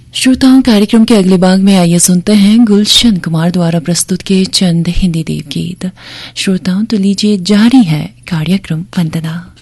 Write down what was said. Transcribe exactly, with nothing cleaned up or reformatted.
श्रोताओं, कार्यक्रम के अगले भाग में आइए सुनते हैं गुलशन कुमार द्वारा प्रस्तुत के चंद हिंदी देव गीत। श्रोताओं, तो लीजिए जारी है कार्यक्रम वंदना।